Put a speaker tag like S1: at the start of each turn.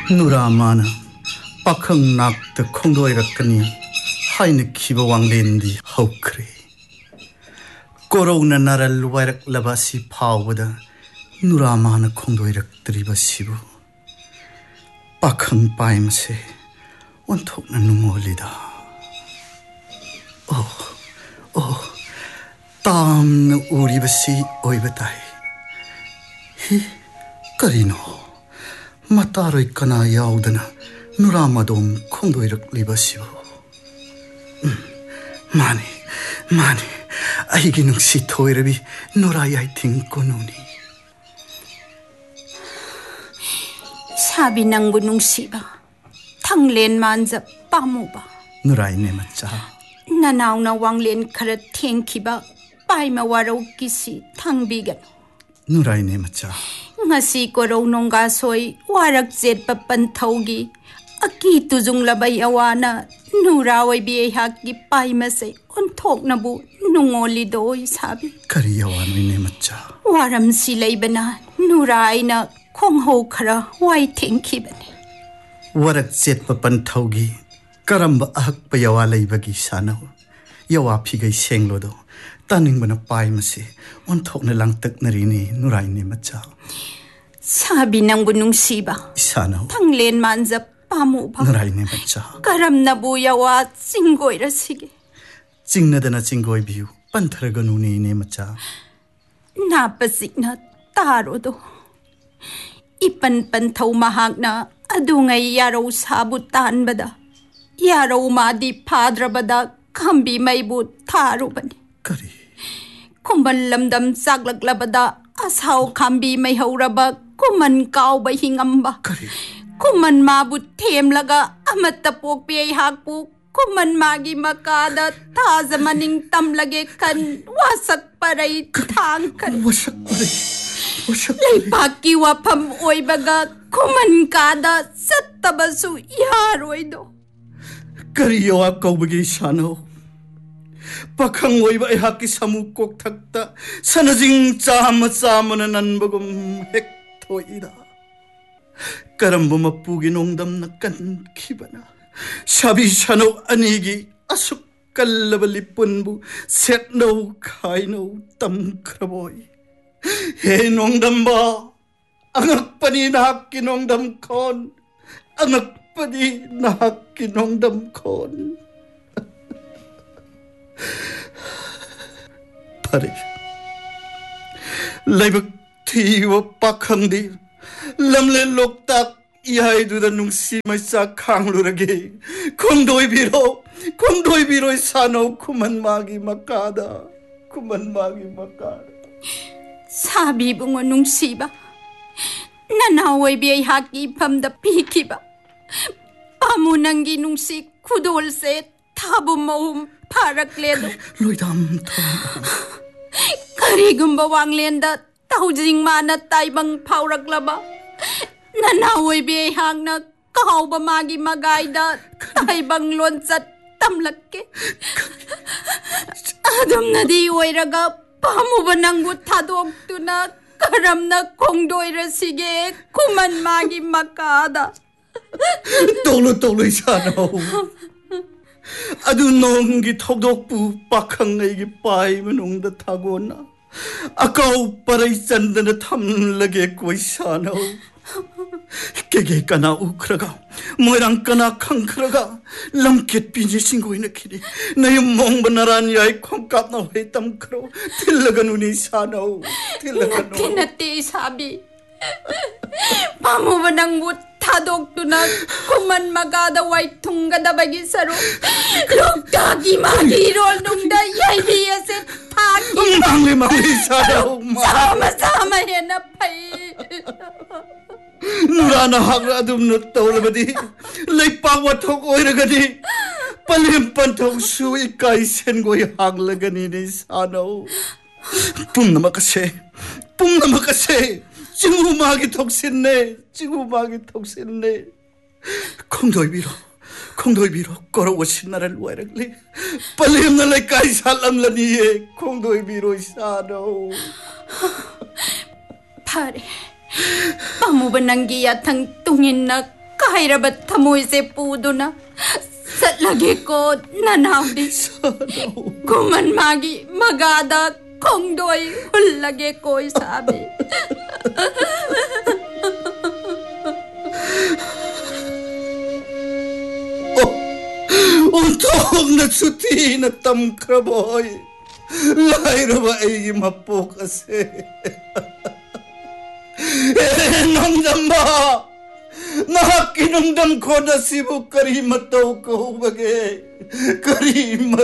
S1: 누라마나 빠컹 낙드 콩도이락거니 하이느 키버 왕랜디 하우크레 꼬로우나 나랄 와이락 라바시 파우보다 누라마나 콩도이락드리바시부 빠컹 빠임세 온톡나 눈물리다 땀나 우리바시 오이바다이 히 까리노 마따로 있거나 야우드나 누라마돔 콩도이락리바시부 마니 아이기 능시 토이르비 누라야이 팅꼬누니
S2: 사비 낭부 능시바 탕렌 만자 빠무바
S1: 누라이네 맞자
S2: 나나우나 왕렌 카라 탱키바 빠이마 와라우 기시 탕비간
S1: 누라이네 맞자
S2: ngasi ko raw nong gasoy warak jet papan thaugi aki tujung labai awana nurawai bi hakki paima se onthok nabu nungoli doi sabi
S1: kari awanoi ne macha
S2: waram si leibana nuraina khongho khara wai thengki bani
S1: warak jet papan thaugi karamba ahak pa yawa leibagi sano yawa phigai senglodo taningbana paima se onthokna langtak narini nuraine macha
S2: 사비 낭부 능시바
S1: 이사노
S2: 탕렌 만자 빠무바
S1: 누라이네 맞자
S2: 가람나 보야와 찡고이라시게
S1: 찡나다나 찡고이 비유 반타르가 누니네 맞자
S2: 나빠식나 따로도 이빤빤 타우 마학나 아둥아이 야로 사부 딴바다 야로 마디 파드라바다 감비 마이부 타루바니
S1: 그리
S2: 콤발람담 싹락라바다 아사오 감비 마이하우라바 kuman kau ba hingamba kuman mabu themlaga amatta pokpi hakpu kuman magi makada taza maning tamlage kan wasak parai thang kan
S1: wasak
S2: lei paki wapam oibaga kuman kada sattabasu yaroido
S1: kariyawa kaubagi sano pakang oiba haki samu kok thakta sanajing chama nanbagum hek 토이다 까람보 마쁘기 농담나 깐키바나 샤비샤노 아니기 아숙 깔라발리 뻔부 셋노 카이노 땀크라보이 해 농담바 앙악빠니 나학기 농담콘 앙악빠니 나학기 농담콘 파리 라이브 티와 빠캉디 람레 록딱 이하이두다 눅시 마이사 캉루라게 콩도이 비로이 사노 쿠만 마기 마까다
S2: 사비붕어 눅시바 나나오이 비에 하기 밤다 비키바 빠무낭기 눅시 구돌세 타부모움 파락레도
S1: 로이담
S2: 가리금바 왕렌다 taujing mana taibang pauraklaba nanaway bi hangna kahawba magi magaida taibang lonsat tamlakke adam na di oiraga pamuba nangbu thadoktu karamna kongdoira sige kuman magi makada
S1: tolo isano adu nonggi thokdokpu pakhanggi pai manungda thagona 아까우 빠라이 짠다나 탐라게 꼬이사노 깨게까나 우크라가 모이랑까나 캉크라가 람켓 빈지 신고이나 키리 나의 몽바나란 야이 콩깝나 회땀 크로 틸라가 눈이 사노 틸라가 노
S2: 피나띠 사비 파무바낭 못 타독두나 kuman magada white tunggada bagi saru lokdagi magirol nungda yaibiya se thaki
S1: mangli saraw
S2: sama hena pai
S1: nurana hagra adum tawlabadi leipa wathok oiragadi palim panthok su ikai sen goi haglagani ni sanaw pumnamakase 징우마기 톡신네 콩도이비로 걸어오신 나를 와이락리 빨리 힘날래 까이 살람라니에 콩도이비로 사노
S2: 파래 pamubananggi yatang tungin na kahairabat tamoy se puduna. Satlagi ko nanawdi. Kuman magi magada kong doy hulagi ko sabi.
S1: Untog na suti na tamkraboy. Laira ba ay mapok kasi. Namdam ba? Nakakinumdam ko na si mo karimataw ko bagay. Karimataw.